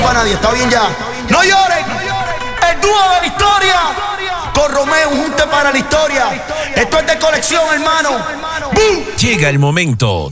para nadie, está bien ya. No lloren. El dúo de la historia con Romeo, un junte para la historia. Esto es de colección, hermano. ¡Bum! Llega el momento